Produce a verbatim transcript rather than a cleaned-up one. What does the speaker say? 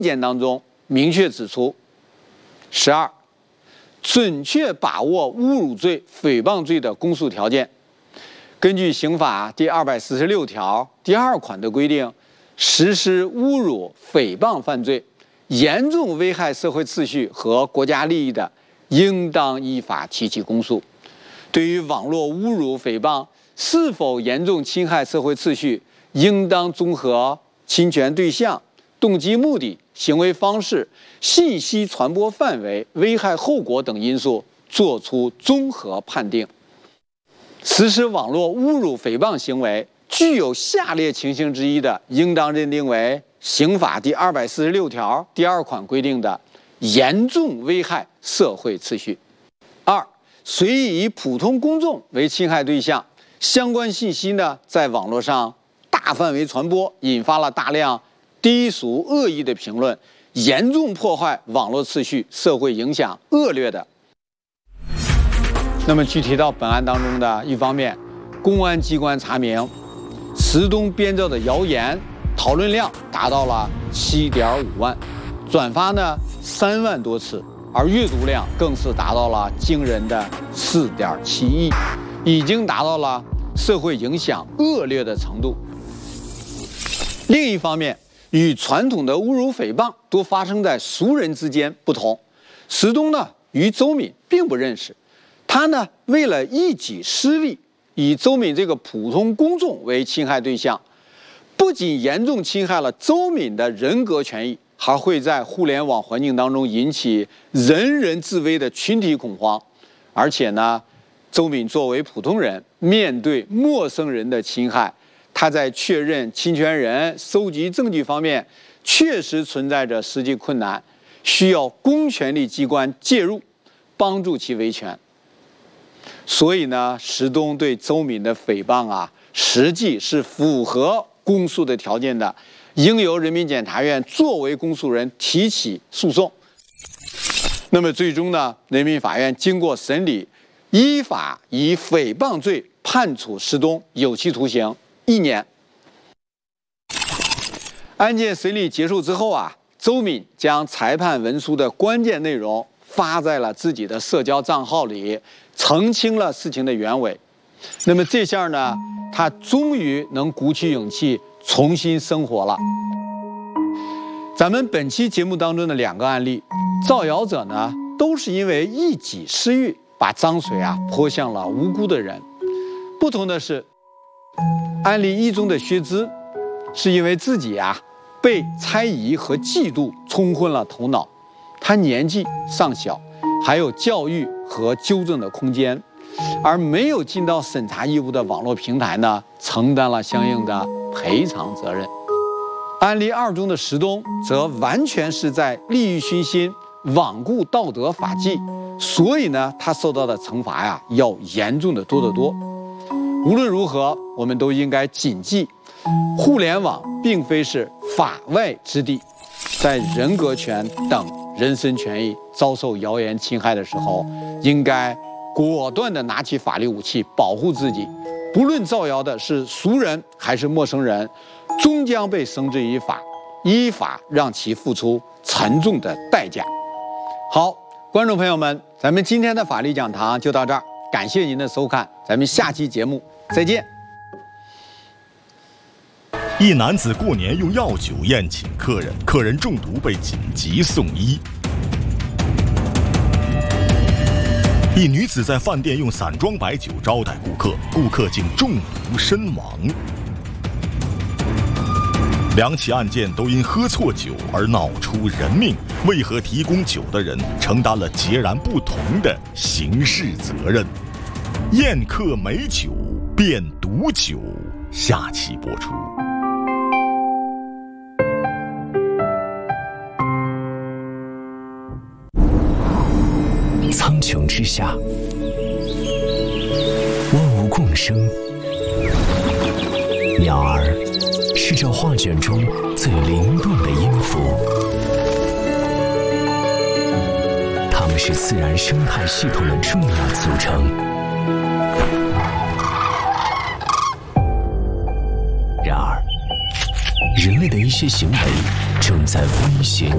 件当中明确指出。十二，准确把握侮辱罪、诽谤罪的公诉条件。根据刑法第二百四十六条第二款的规定，实施侮辱、诽谤犯罪，严重危害社会秩序和国家利益的，应当依法提起公诉。对于网络侮辱、诽谤是否严重侵害社会秩序，应当综合侵权对象、动机目的、行为方式、信息传播范围、危害后果等因素作出综合判定。实施网络侮辱、诽谤行为具有下列情形之一的，应当认定为刑法第二百四十六条第二款规定的严重危害社会秩序。二，随意以普通公众为侵害对象，相关信息呢在网络上大范围传播，引发了大量低俗恶意的评论，严重破坏网络秩序，社会影响恶劣的。那么具体到本案当中的一方面，公安机关查明，石东编造的谣言讨论量达到了七点五万，转发呢三万多次，而阅读量更是达到了惊人的四点七亿，已经达到了社会影响恶劣的程度。另一方面，与传统的侮辱诽谤都发生在熟人之间不同，石东呢与周敏并不认识，他呢为了一己私利，以周敏这个普通公众为侵害对象，不仅严重侵害了周敏的人格权益，还会在互联网环境当中引起人人自危的群体恐慌。而且呢，周敏作为普通人，面对陌生人的侵害，他在确认侵权人、收集证据方面确实存在着实际困难，需要公权力机关介入，帮助其维权。所以呢，石东对周敏的诽谤啊，实际是符合公诉的条件的，应由人民检察院作为公诉人提起诉讼。那么最终呢，人民法院经过审理，依法以诽谤罪判处石东有期徒刑一年。案件审理结束之后啊，周敏将裁判文书的关键内容发在了自己的社交账号里，澄清了事情的原委。那么这下呢，他终于能鼓起勇气重新生活了。咱们本期节目当中的两个案例，造谣者呢都是因为一己私欲，把脏水啊泼向了无辜的人。不同的是，案例一中的薛之，是因为自己啊被猜疑和嫉妒冲昏了头脑，他年纪尚小，还有教育和纠正的空间，而没有尽到审查义务的网络平台呢，承担了相应的赔偿责任。案例二中的石东则完全是在利欲熏心，罔顾道德法纪，所以呢，他受到的惩罚呀要严重的多得多。无论如何，我们都应该谨记，互联网并非是法外之地，在人格权等人身权益遭受谣言侵害的时候，应该果断地拿起法律武器保护自己。不论造谣的是熟人还是陌生人，终将被绳之以法，依法让其付出沉重的代价。好，观众朋友们，咱们今天的法律讲堂就到这儿，感谢您的收看，咱们下期节目再见。 一男子过年用药酒宴请客人，客人中毒被紧急送医。一女子在饭店用散装白酒招待顾客，顾客竟中毒身亡。两起案件都因喝错酒而闹出人命，为何提供酒的人承担了截然不同的刑事责任？宴客美酒变毒酒，下期播出。 苍穹之下，万物共生。鸟儿是这画卷中最灵动的音符，它们是自然生态系统的重要组成。然而，人类的一些行为正在威胁